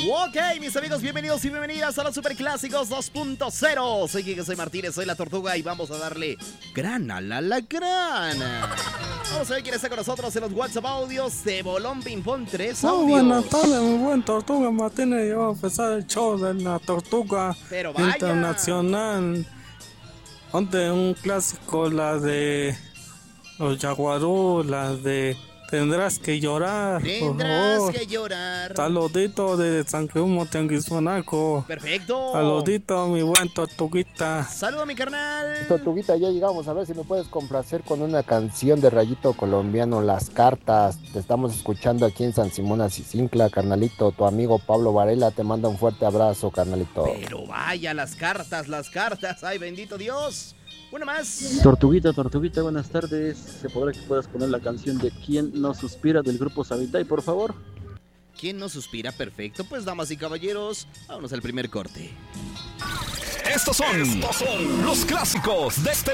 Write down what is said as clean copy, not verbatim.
Ok, mis amigos, bienvenidos y bienvenidas a los Superclásicos 2.0. Soy Quique, soy Martínez, soy la Tortuga y vamos a darle gran al alacrán. Vamos a ver quién está con nosotros en los WhatsApp audios de Bolón Ping Pong 3 audios. Buenas tardes, mi buen Tortuga Martínez. Ya va a empezar el show de la Tortuga Internacional. Donde un clásico, la de los Jaguarú, la de Tendrás que llorar. Tendrás que llorar. Saludito de San Jerónimo Tianguisuanaco. Perfecto. Saludito, mi buen Tortuguita. Saludo, mi carnal. Tortuguita, ya llegamos. A ver si me puedes complacer con una canción de Rayito Colombiano, Las Cartas. Te estamos escuchando aquí en San Simón Acincla, carnalito. Tu amigo Pablo Varela te manda un fuerte abrazo, carnalito. Pero vaya, las cartas. Ay, bendito Dios. Una más. Tortuguita, buenas tardes. ¿Se podrá que puedas poner la canción de ¿Quién no suspira del grupo Sabitay, por favor? ¿Quién no suspira? Perfecto. Pues, damas y caballeros, vámonos al primer corte. Estos son los clásicos de este